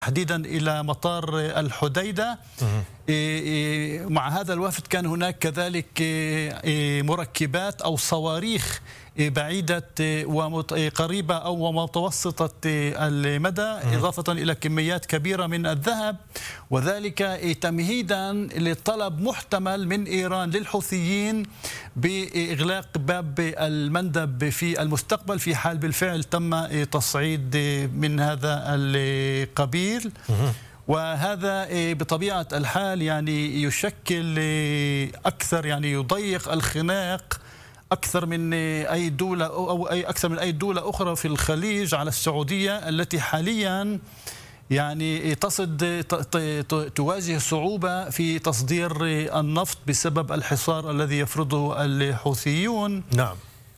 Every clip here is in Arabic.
تحديدا إلى مطار الحديدة. مع هذا الوفد كان هناك كذلك مركبات أو صواريخ بعيدة وقريبة أو متوسطة المدى، إضافة إلى كميات كبيرة من الذهب، وذلك تمهيدا لطلب محتمل من إيران للحوثيين بإغلاق باب المندب في المستقبل في حال بالفعل تم تصعيد من هذا القبيل. وهذا بطبيعة الحال يعني يشكل أكثر، يعني يضيق الخناق أكثر من أي دولة أو أكثر من أي دولة أخرى في الخليج على السعودية، التي حاليا يعني تواجه صعوبة في تصدير النفط بسبب الحصار الذي يفرضه الحوثيون. نعم.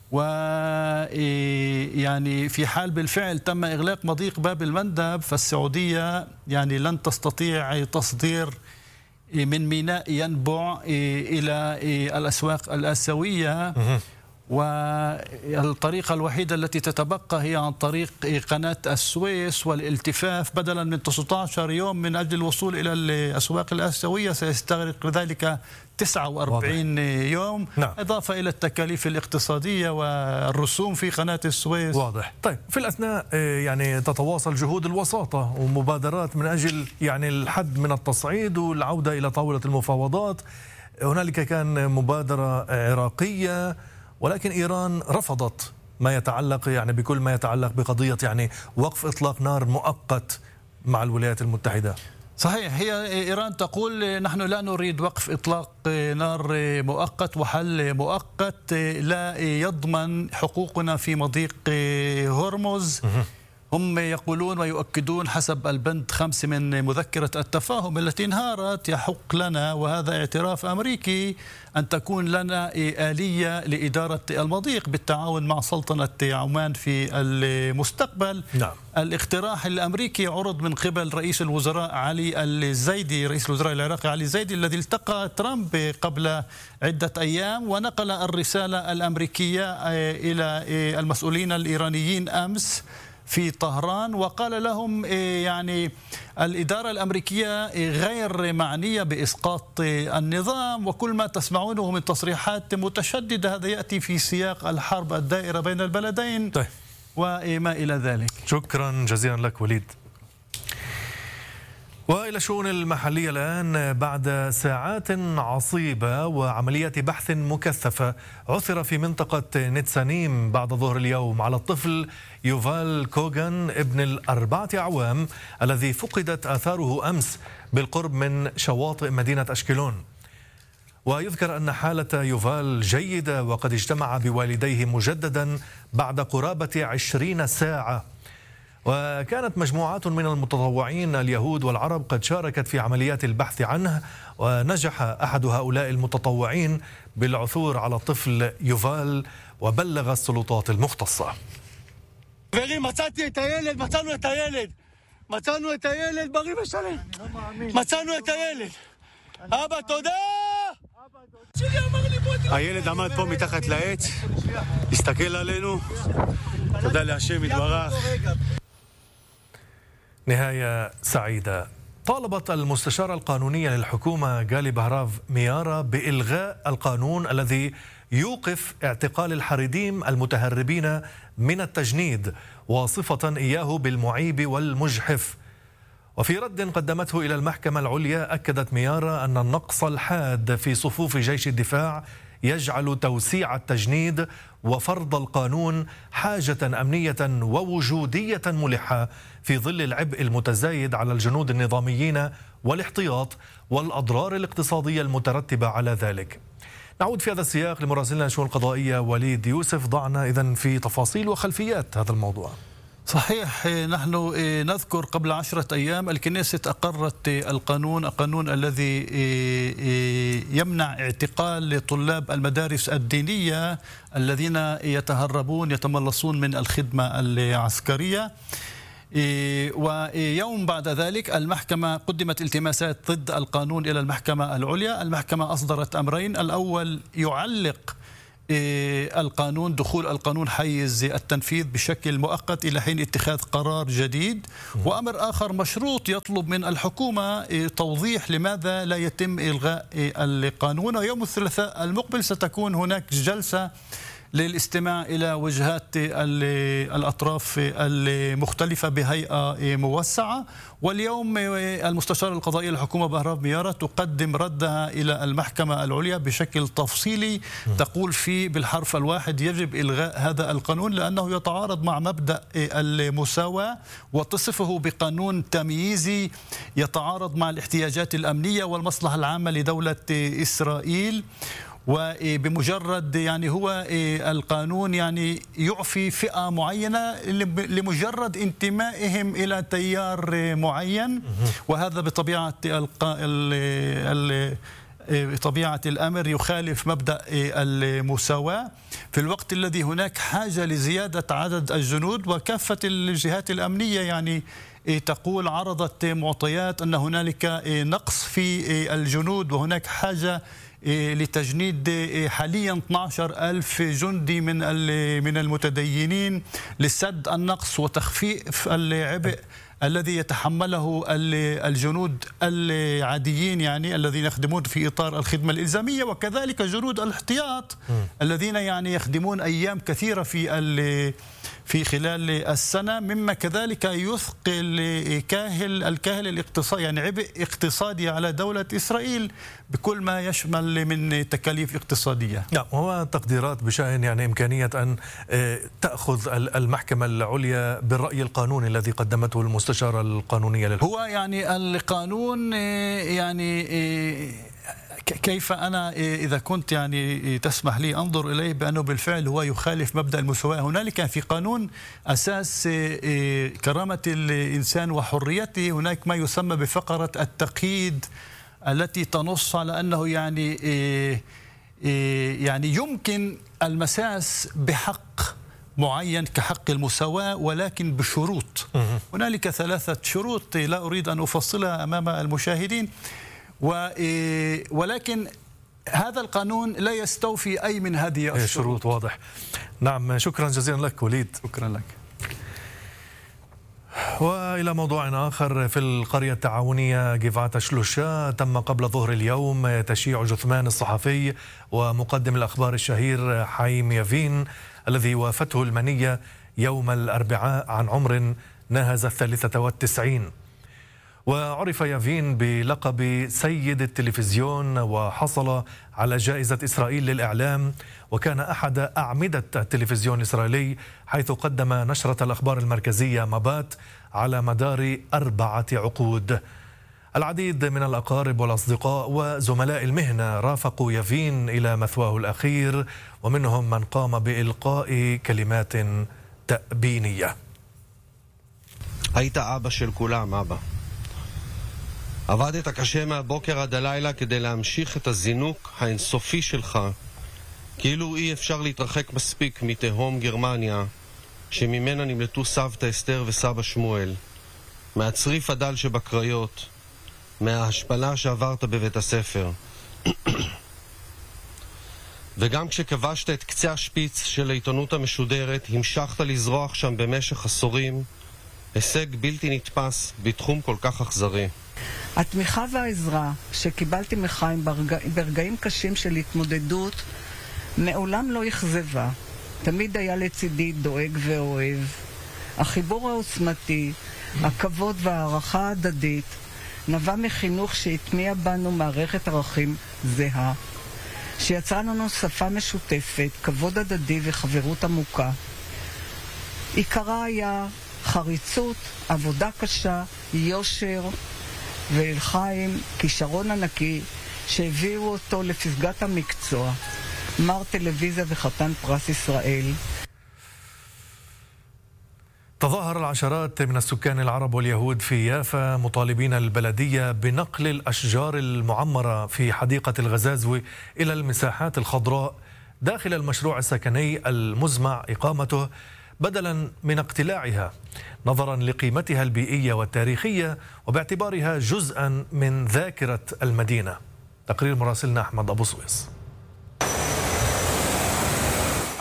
ويعني في حال بالفعل تم إغلاق مضيق باب المندب، فالسعودية يعني لن تستطيع تصدير من ميناء ينبع إلى الأسواق الآسيوية، والطريقة الوحيدة التي تتبقى هي عن طريق قناة السويس والالتفاف. بدلا من 19 يوم من أجل الوصول إلى الأسواق الآسيوية سيستغرق ذلك 49 يوم. نعم. إضافة إلى التكاليف الاقتصادية والرسوم في قناة السويس. واضح. طيب، في الأثناء يعني تتواصل جهود الوساطة ومبادرات من أجل يعني الحد من التصعيد والعودة إلى طاولة المفاوضات. هنالك كان مبادرة عراقية، ولكن إيران رفضت ما يتعلق يعني بكل ما يتعلق بقضية يعني وقف إطلاق نار مؤقت مع الولايات المتحدة. صحيح، هي إيران تقول نحن لا نريد وقف إطلاق نار مؤقت وحل مؤقت لا يضمن حقوقنا في مضيق هرمز. هم يقولون ويؤكدون حسب البند 5 من مذكرة التفاهم التي انهارت يحق لنا، وهذا اعتراف أمريكي، أن تكون لنا آلية لإدارة المضيق بالتعاون مع سلطنة عمان في المستقبل. نعم. الاقتراح الأمريكي عرض من قبل رئيس الوزراء علي الزيدي، رئيس الوزراء العراقي علي الزيدي، الذي التقى ترامب قبل عدة أيام ونقل الرسالة الأمريكية إلى المسؤولين الإيرانيين أمس في طهران، وقال لهم يعني الإدارة الأمريكية غير معنية بإسقاط النظام، وكل ما تسمعونه من تصريحات متشددة هذا يأتي في سياق الحرب الدائرة بين البلدين. طيب. وما إلى ذلك. شكرا جزيلا لك وليد. وإلى الشؤون المحلية الآن. بعد ساعات عصيبة وعمليات بحث مكثفة، عثر في منطقة نتسانيم بعد ظهر اليوم على الطفل يوفال كوغان ابن ال4 أعوام الذي فقدت آثاره أمس بالقرب من شواطئ مدينة أشكلون. ويذكر أن حالة يوفال جيدة، وقد اجتمع بوالديه مجددا بعد قرابة 20 ساعة. وكانت مجموعات من المتطوعين اليهود والعرب قد شاركت في عمليات البحث عنه، ونجح أحد هؤلاء المتطوعين بالعثور على الطفل يوفال وبلغ السلطات المختصة. הילד עמד פה מתחת לעץ, הסתכל עלינו, תודה להשם יתברך. نهاية سعيدة. طالبت المستشارة القانونية للحكومة غالي بهراف ميارا بإلغاء القانون الذي يوقف اعتقال الحريديم المتهربين من التجنيد، واصفة إياه بالمعيب والمجحف. وفي رد قدمته إلى المحكمة العليا، أكدت ميارا أن النقص الحاد في صفوف جيش الدفاع يجعل توسيع التجنيد وفرض القانون حاجة أمنية ووجودية ملحة في ظل العبء المتزايد على الجنود النظاميين والاحتياط والأضرار الاقتصادية المترتبة على ذلك. نعود في هذا السياق لمراسلنا الشؤون القضائية وليد يوسف. ضعنا إذن في تفاصيل وخلفيات هذا الموضوع. صحيح، نحن نذكر قبل 10 أيام الكنيسة أقرت القانون الذي يمنع اعتقال طلاب المدارس الدينية الذين يتملصون من الخدمة العسكرية. ويوم بعد ذلك المحكمة قدمت التماسات ضد القانون إلى المحكمة العليا. المحكمة أصدرت أمرين: الأول يعلق القانون، دخول القانون حيز التنفيذ بشكل مؤقت إلى حين اتخاذ قرار جديد. وأمر آخر مشروط يطلب من الحكومة توضيح لماذا لا يتم إلغاء القانون. ويوم الثلاثاء المقبل ستكون هناك جلسة للاستماع إلى وجهات الأطراف المختلفة بهيئة موسعة. واليوم المستشار القضائي للحكومة بهراف ميارة تقدم ردها إلى المحكمة العليا بشكل تفصيلي، تقول فيه بالحرف الواحد يجب إلغاء هذا القانون لأنه يتعارض مع مبدأ المساواة، وتصفه بقانون تمييزي يتعارض مع الاحتياجات الأمنية والمصلحة العامة لدولة إسرائيل. وبمجرد هو القانون يعفي فئة معينة لمجرد انتمائهم إلى تيار معين، وهذا بطبيعة الأمر يخالف مبدأ المساواة في الوقت الذي هناك حاجة لزيادة عدد الجنود. وكافة الجهات الأمنية تقول عرضت معطيات أن هنالك نقص في الجنود، وهناك حاجة لتجنيد حاليا 12,000 جندي من المتدينين لسد النقص وتخفيف العبء الذي يتحمله الجنود العاديين الذين يخدمون في إطار الخدمة الإلزامية، وكذلك جنود الاحتياط الذين يخدمون أيام كثيرة في خلال السنة، مما كذلك يثقل الكاهل الاقتصادي عبء اقتصادي على دولة إسرائيل بكل ما يشمل من تكاليف اقتصادية. نعم، هو تقديرات بشأن إمكانية أن تأخذ المحكمة العليا بالرأي القانوني الذي قدمته المستشارة القانونية هو القانون كيف أنا إذا كنت تسمح لي أنظر إليه بأنه بالفعل هو يخالف مبدأ المساواة. هنالك في قانون أساس كرامة الإنسان وحريته هناك ما يسمى بفقرة التقييد التي تنص على أنه يمكن المساس بحق معين كحق المساواة ولكن بشروط. هنالك 3 شروط لا أريد أن أفصلها أمام المشاهدين، ولكن هذا القانون لا يستوفي أي من هذه الشروط. واضح. نعم، شكرا جزيلا لك وليد. شكرا لك. وإلى موضوع آخر، في القرية التعاونية جيفات شلوشا تم قبل ظهر اليوم تشييع جثمان الصحفي ومقدم الأخبار الشهير حايم يافين الذي وافته المنية يوم الأربعاء عن عمر ناهز 93. وعرف يافين بلقب سيد التلفزيون، وحصل على جائزة إسرائيل للإعلام، وكان أحد أعمدة التلفزيون الإسرائيلي، حيث قدم نشرة الأخبار المركزية مبات على مدار 4 عقود. العديد من الأقارب والأصدقاء وزملاء المهنة رافقوا يافين إلى مثواه الأخير، ومنهم من قام بإلقاء كلمات تأبينية. היית אבא של כולם, אבא. עבדת קשה מהבוקר עד הלילה כדי להמשיך את הזינוק האינסופי שלך, כאילו אי אפשר להתרחק מספיק מתהום גרמניה, שממנה נמלטו סבתא אסתר וסבא שמואל, מהצריף הדל שבקריות, מההשפלה שעברת בבית הספר. וגם כשכבשת את קצה השפיץ של העיתונות המשודרת, המשכת לזרוח שם במשך עשורים, הישג בלתי נתפס בתחום כל כך אכזרי. התמיכה והעזרה שקיבלתי מחיים ברגעים קשים של התמודדות מעולם לא אכזבה. תמיד היה לצידי דואג ואוהב. החיבור העוצמתי, הכבוד והערכה ההדדית נבע מחינוך שהטמיע בנו מערכת ערכים זהה, שיצרה לנו שפה משותפת, כבוד הדדי וחברות עמוקה. עיקרה היה חריצות, עבודה קשה, יושר, ולחיים כישרון ענקי שהביאו אותו לפסגת המקצוע, מר טלוויזיה וחתן פרס ישראל. تظاهر العشرات من السكان العرب واليهود في يافا مطالبين البلدية بنقل الأشجار المعمرة في حديقة الغزازوي إلى المساحات الخضراء داخل المشروع السكني المزمع إقامته، بدلا من اقتلاعها، نظرا لقيمتها البيئية والتاريخية وباعتبارها جزءا من ذاكرة المدينة. تقرير مراسلنا أحمد أبو سويس.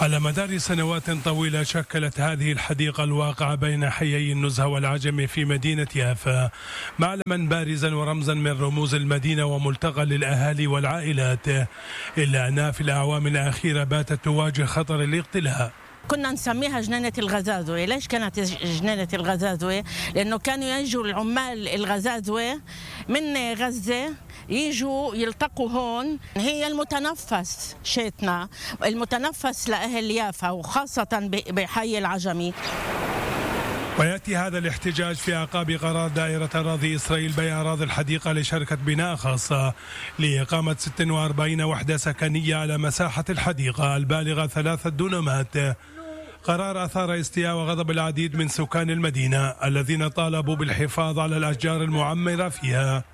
على مدار سنوات طويلة شكلت هذه الحديقة الواقعة بين حيي النزهة والعجمي في مدينة يافا معلما بارزا ورمزا من رموز المدينة وملتقى للأهالي والعائلات، إلا أنها في الأعوام الأخيرة باتت تواجه خطر الاغتلاء. كنا نسميها جنينة الغزازوة. ليش كانت جنينة الغزازوة؟ لأنه كانوا يجوا العمال الغزازوة من غزة يجوا يلتقوا هون. هي المتنفس شيتنا، المتنفس لأهل يافا وخاصة بحي العجمي. ويأتي هذا الاحتجاج في أعقاب قرار دائرة أراضي إسرائيل بيع أراضي الحديقة لشركة بناء خاصة لإقامة 46 وحدة سكنية على مساحة الحديقة البالغة 3 دونمات. قرار أثار استياء وغضب العديد من سكان المدينة الذين طالبوا بالحفاظ على الأشجار المعمرة فيها.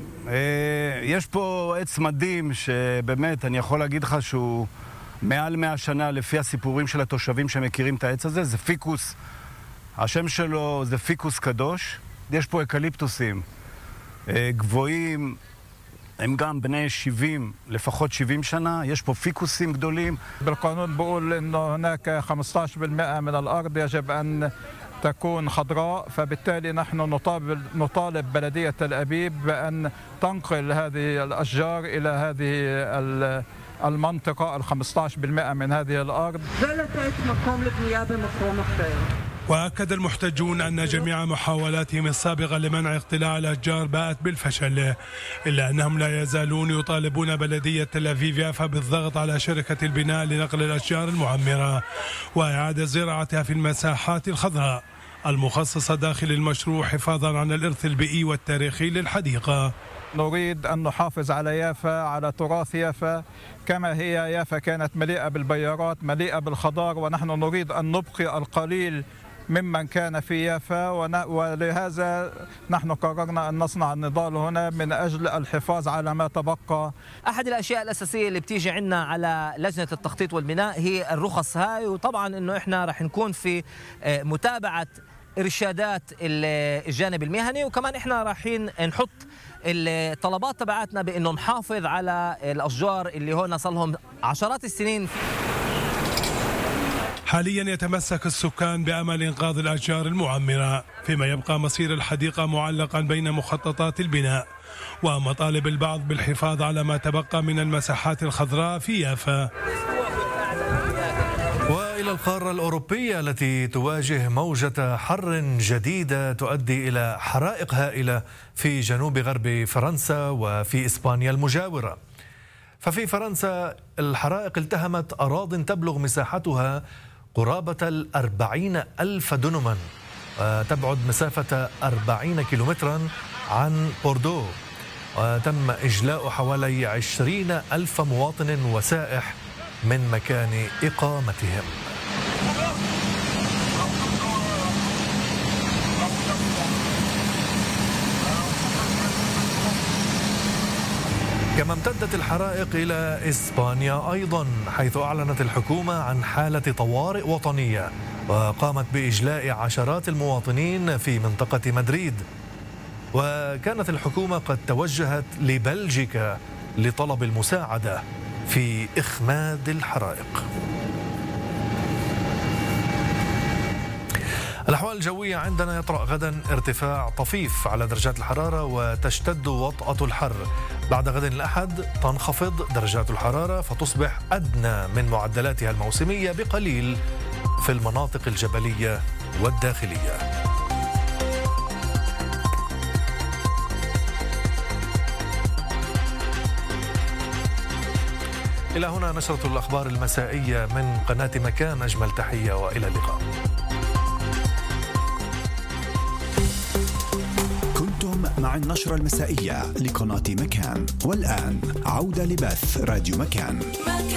יש פה עץ מדהים שבאמת אני יכול להגיד לך שהוא מעל 100 שנה לפי הסיפורים של התושבים שמכירים את העץ הזה. זה פיקוס, השם שלו זה פיקוס קדוש. יש פה אקליפטוסים גבוהים, הם גם בני 70, לפחות 70 שנה. יש פה פיקוסים גדולים. بالقانون بقول انه هناك 15% من الارض يجب ان تكون خضراء، فبالتالي نحن نطالب بلدية تل أبيب بأن تنقل هذه الأشجار إلى هذه المنطقة 15% من هذه الأرض. ולתת מקום לבנייה במקום אחר. وأكد المحتجون أن جميع محاولاتهم السابقة لمنع اقتلاع الأشجار باءت بالفشل، إلا أنهم لا يزالون يطالبون بلدية تل أبيب يافا بالضغط على شركة البناء لنقل الأشجار المعمرة وإعادة زراعتها في المساحات الخضراء المخصصة داخل المشروع حفاظا عن الإرث البيئي والتاريخي للحديقة. نريد أن نحافظ على يافا، على تراث يافا كما هي. يافا كانت مليئة بالبيارات، مليئة بالخضار، ونحن نريد أن نبقي القليل ممن كان في يافا، ولهذا نحن قررنا أن نصنع النضال هنا من أجل الحفاظ على ما تبقى. أحد الأشياء الأساسية اللي بتيجي عنا على لجنة التخطيط والبناء هي الرخص هاي، وطبعا إنه إحنا رح نكون في متابعة إرشادات الجانب المهني، وكمان إحنا رايحين نحط الطلبات تبعاتنا بأنه نحافظ على الأشجار اللي هون صار لهم عشرات السنين. حاليا يتمسك السكان بأمل إنقاذ الأشجار المعمرة، فيما يبقى مصير الحديقة معلقا بين مخططات البناء ومطالب البعض بالحفاظ على ما تبقى من المساحات الخضراء في يافا. وإلى القارة الأوروبية التي تواجه موجة حر جديدة تؤدي إلى حرائق هائلة في جنوب غرب فرنسا وفي إسبانيا المجاورة. ففي فرنسا الحرائق التهمت أراضٍ تبلغ مساحتها قرابة 40,000 دونما، وتبعد مسافة 40 كيلومترا عن بوردو، وتم إجلاء حوالي 20,000 مواطن وسائح من مكان إقامتهم. كما امتدت الحرائق إلى إسبانيا أيضا، حيث أعلنت الحكومة عن حالة طوارئ وطنية وقامت بإجلاء عشرات المواطنين في منطقة مدريد. وكانت الحكومة قد توجهت لبلجيكا لطلب المساعدة في إخماد الحرائق. الأحوال الجوية عندنا: يطرأ غدا ارتفاع طفيف على درجات الحرارة وتشتد وطأة الحر. بعد غد الأحد تنخفض درجات الحرارة فتصبح أدنى من معدلاتها الموسمية بقليل في المناطق الجبلية والداخلية. إلى هنا نشرة الأخبار المسائية من قناة مكان. أجمل تحية وإلى اللقاء. كنتم مع النشرة المسائية لقناة مكان، والآن عودة لبث راديو مكان.